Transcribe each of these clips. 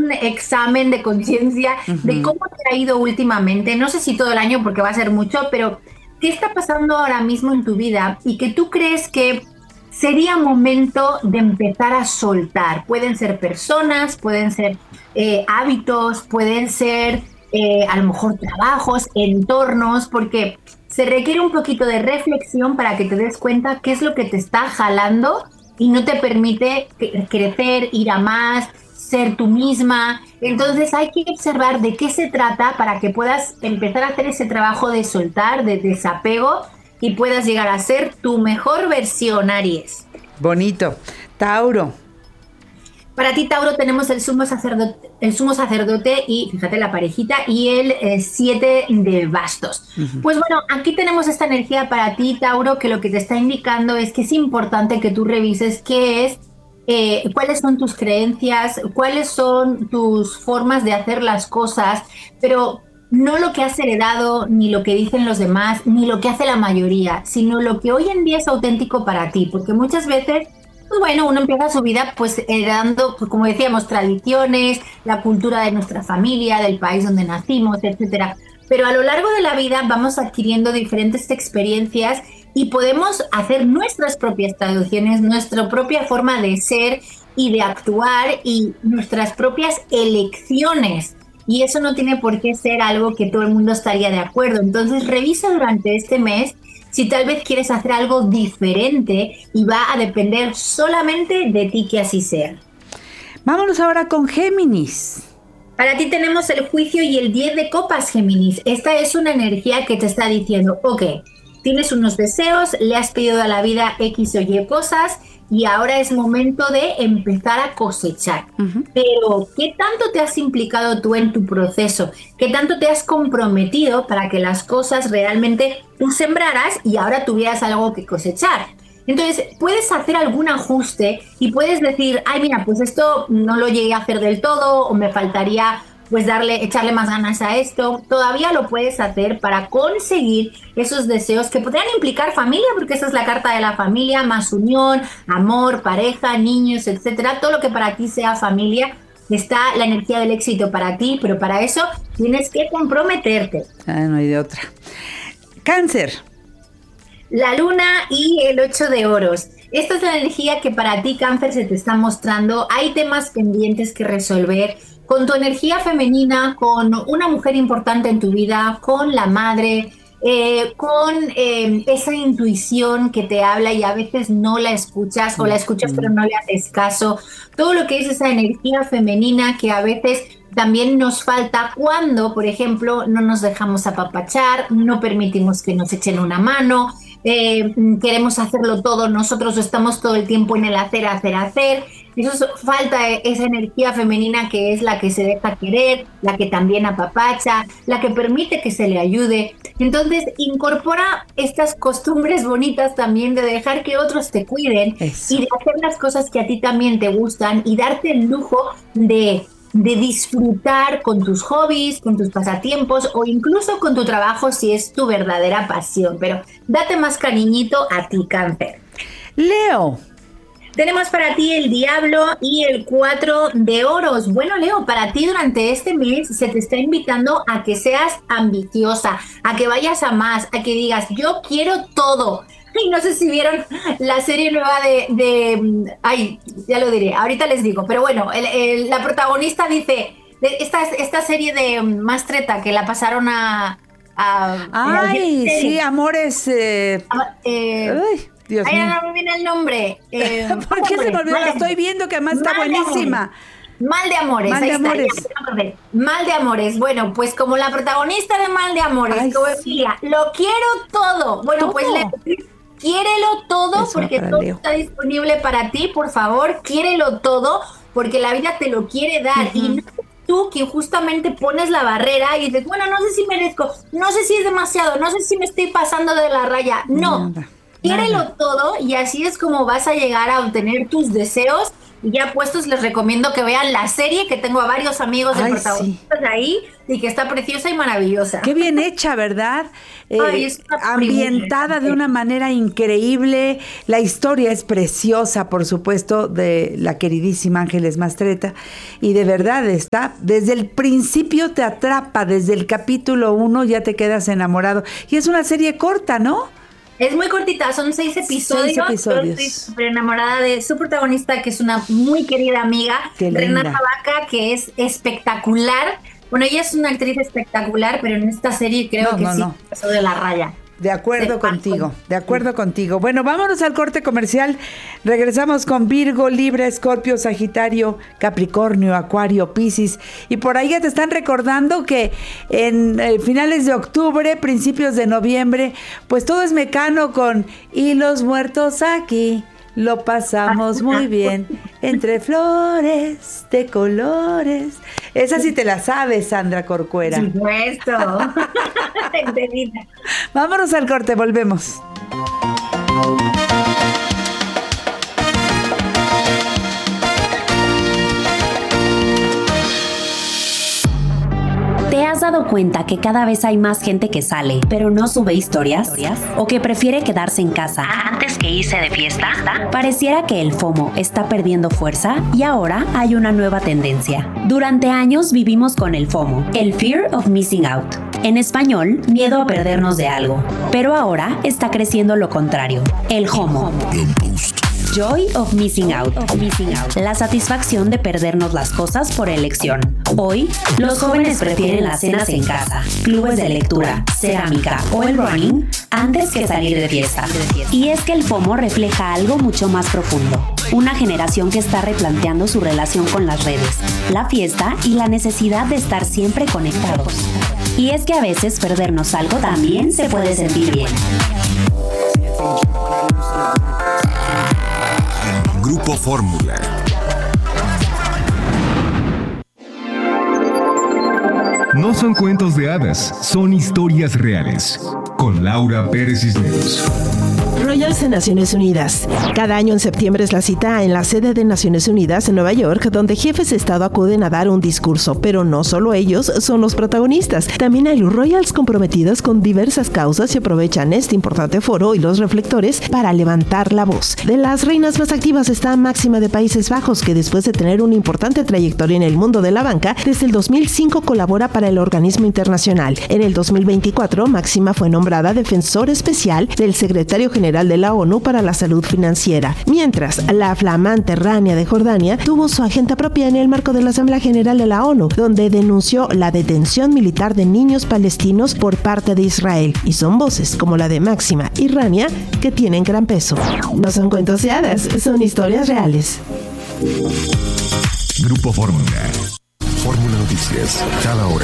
un examen de conciencia de cómo te ha ido últimamente. No sé si todo el año, porque va a ser mucho, pero ¿qué está pasando ahora mismo en tu vida y que tú crees que sería momento de empezar a soltar? Pueden ser personas, pueden ser hábitos, pueden ser a lo mejor trabajos, entornos, porque se requiere un poquito de reflexión para que te des cuenta qué es lo que te está jalando y no te permite crecer, ir a más, ser tú misma. Entonces hay que observar de qué se trata para que puedas empezar a hacer ese trabajo de soltar, de desapego y puedas llegar a ser tu mejor versión, Aries. Bonito. Tauro. Para ti, Tauro, tenemos el sumo sacerdote y, fíjate, la parejita y el 7 de bastos. Pues bueno, aquí tenemos esta energía para ti, Tauro, que lo que te está indicando es que es importante que tú revises qué es, cuáles son tus creencias, cuáles son tus formas de hacer las cosas, pero no lo que has heredado, ni lo que dicen los demás, ni lo que hace la mayoría, sino lo que hoy en día es auténtico para ti, porque muchas veces pues bueno, uno empieza su vida pues heredando, pues como decíamos, tradiciones, la cultura de nuestra familia, del país donde nacimos, etcétera. Pero a lo largo de la vida vamos adquiriendo diferentes experiencias y podemos hacer nuestras propias traducciones, nuestra propia forma de ser y de actuar y nuestras propias elecciones. Y eso no tiene por qué ser algo que todo el mundo estaría de acuerdo. Entonces revisa durante este mes si tal vez quieres hacer algo diferente y va a depender solamente de ti que así sea. Vámonos ahora con Géminis. Para ti tenemos el juicio y el 10 de copas, Géminis. Esta es una energía que te está diciendo, ok, tienes unos deseos, le has pedido a la vida X o Y cosas y ahora es momento de empezar a cosechar. Pero, ¿qué tanto te has implicado tú en tu proceso? ¿Qué tanto te has comprometido para que las cosas realmente tú sembraras y ahora tuvieras algo que cosechar? Entonces, puedes hacer algún ajuste y puedes decir, ay, mira, pues esto no lo llegué a hacer del todo o me faltaría pues echarle más ganas a esto. Todavía lo puedes hacer para conseguir esos deseos que podrían implicar familia, porque esa es la carta de la familia, más unión, amor, pareja, niños, etcétera. Todo lo que para ti sea familia, está la energía del éxito para ti, pero para eso tienes que comprometerte. No hay de otra. Cáncer. La luna y el 8 de oros. Esta es la energía que para ti, Cáncer, se te está mostrando. Hay temas pendientes que resolver con tu energía femenina, con una mujer importante en tu vida, con la madre, con esa intuición que te habla y a veces no la escuchas o la escuchas pero no le haces caso. Todo lo que es esa energía femenina que a veces también nos falta cuando, por ejemplo, no nos dejamos apapachar, no permitimos que nos echen una mano, queremos hacerlo todo nosotros, estamos todo el tiempo en el hacer. Eso falta esa energía femenina que es la que se deja querer, la que también apapacha, la que permite que se le ayude. Entonces, incorpora estas costumbres bonitas también de dejar que otros te cuiden y de hacer las cosas que a ti también te gustan y darte el lujo de disfrutar con tus hobbies, con tus pasatiempos o incluso con tu trabajo si es tu verdadera pasión. Pero date más cariñito a ti, Cáncer. Leo. Tenemos para ti el diablo y el 4 de oros. Bueno, Leo, para ti durante este mes se te está invitando a que seas ambiciosa, a que vayas a más, a que digas, yo quiero todo. Y no sé si vieron la serie nueva ay, ya lo diré, ahorita les digo, pero bueno, la protagonista dice, esta serie de Mastreta que la pasaron Ay, sí, Amores. Ay, Dios mío. No me viene el nombre. ¿Por qué se me olvidó? La estoy viendo que además está buenísima. Mal de Amores. Mal de Amores. Mal de Amores. Bueno, pues como la protagonista de Mal de Amores, ay, como decía, lo quiero todo. Bueno, ¿todo? Pues quiérelo todo. Eso porque todo Leo. está disponible para ti. Por favor, quiérelo todo porque la vida te lo quiere dar. Y no tú quien justamente pones la barrera y dices, bueno, no sé si merezco, no sé si es demasiado, no sé si me estoy pasando de la raya. No. Quiérelo todo y así es como vas a llegar a obtener tus deseos Y ya puestos, les recomiendo que vean la serie, que tengo a varios amigos de protagonistas ahí, y que está preciosa y maravillosa. Qué bien hecha, ¿verdad? Ambientada de una manera increíble. La historia es preciosa, por supuesto, de la queridísima Ángeles Mastretta. Y de verdad está, desde el principio te atrapa, desde el capítulo 1 ya te quedas enamorado. Y es una serie corta, ¿no? Es muy cortita, son 6 episodios. Yo estoy súper enamorada de su protagonista, que es una muy querida amiga, Renata Vaca, que es espectacular. Bueno, ella es una actriz espectacular, pero en esta serie creo que sí pasó de la raya. De acuerdo contigo. Bueno, vámonos al corte comercial. Regresamos con Virgo, Libra, Escorpio, Sagitario, Capricornio, Acuario, Piscis. Y por ahí ya te están recordando que en finales de octubre, principios de noviembre, pues todo es mecano con "y los muertos aquí lo pasamos muy bien, entre flores de colores". Esa sí te la sabes, Sandra Corcuera. Por supuesto. Vámonos al corte, volvemos. ¿Te has dado cuenta que cada vez hay más gente que sale, pero no sube historias? ¿O que prefiere quedarse en casa antes que irse de fiesta? Pareciera que el FOMO está perdiendo fuerza y ahora hay una nueva tendencia. Durante años vivimos con el FOMO, el Fear of Missing Out. En español, miedo a perdernos de algo. Pero ahora está creciendo lo contrario, el JOMO. Joy of Missing Out. La satisfacción de perdernos las cosas por elección. Hoy, los jóvenes prefieren las cenas en casa, clubes de lectura, cerámica o el running antes que salir de fiesta. Y es que el FOMO refleja algo mucho más profundo. Una generación que está replanteando su relación con las redes, la fiesta y la necesidad de estar siempre conectados. Y es que a veces perdernos algo también se puede sentir bien. Grupo Fórmula. No son cuentos de hadas, son historias reales. Con Laura Pérez Cisneros. Royals de Naciones Unidas. Cada año en septiembre es la cita en la sede de Naciones Unidas en Nueva York, donde jefes de Estado acuden a dar un discurso, pero no solo ellos son los protagonistas. También hay Royals comprometidos con diversas causas y aprovechan este importante foro y los reflectores para levantar la voz. De las reinas más activas está Máxima de Países Bajos, que después de tener una importante trayectoria en el mundo de la banca, desde el 2005 colabora para el organismo internacional. En el 2024, Máxima fue nombrada defensor especial del secretario general de la ONU para la salud financiera, mientras la flamante Rania de Jordania tuvo su agenda propia en el marco de la Asamblea General de la ONU, donde denunció la detención militar de niños palestinos por parte de Israel, y son voces como la de Máxima y Rania que tienen gran peso. No son cuentos de hadas, son historias reales. Grupo Fórmula. Fórmula Noticias, cada hora.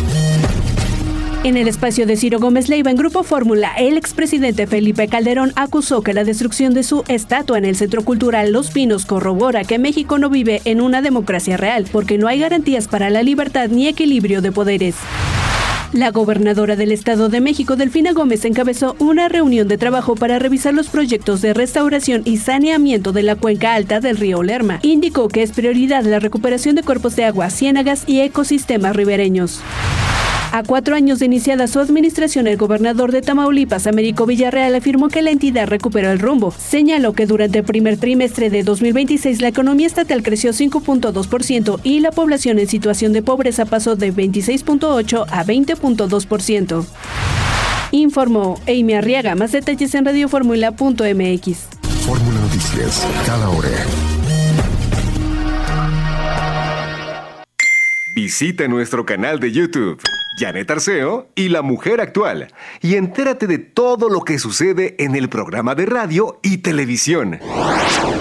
En el espacio de Ciro Gómez Leiva en Grupo Fórmula, el expresidente Felipe Calderón acusó que la destrucción de su estatua en el Centro Cultural Los Pinos corrobora que México no vive en una democracia real, porque no hay garantías para la libertad ni equilibrio de poderes. La gobernadora del Estado de México, Delfina Gómez, encabezó una reunión de trabajo para revisar los proyectos de restauración y saneamiento de la cuenca alta del río Lerma. Indicó que es prioridad la recuperación de cuerpos de agua, ciénagas y ecosistemas ribereños. A 4 años de iniciada su administración, el gobernador de Tamaulipas, Américo Villarreal, afirmó que la entidad recuperó el rumbo. Señaló que durante el primer trimestre de 2026 la economía estatal creció 5.2% y la población en situación de pobreza pasó de 26.8 a 20.2%. Informó Amy Arriaga. Más detalles en radioformula.mx. Fórmula Noticias, cada hora. Visita nuestro canal de YouTube, Janet Arceo y La Mujer Actual, y entérate de todo lo que sucede en el programa de radio y televisión.